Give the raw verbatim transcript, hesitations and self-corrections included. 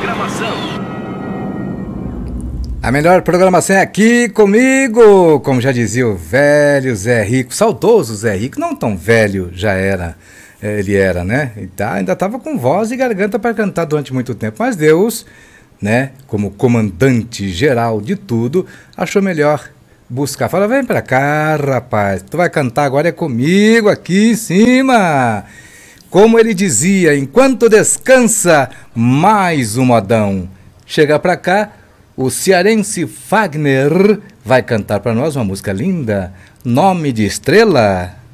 programação. A melhor programação é aqui comigo, como já dizia o velho Zé Rico, saudoso Zé Rico, não tão velho já era, ele era, né? E tá, ainda estava com voz e garganta para cantar durante muito tempo, mas Deus, né, como comandante geral de tudo, achou melhor buscar. Fala, vem pra cá, rapaz, tu vai cantar agora é comigo aqui em cima. Como ele dizia, enquanto descansa, mais um modão. Chega pra cá, o cearense Fagner vai cantar para nós uma música linda, Nome de Estrela.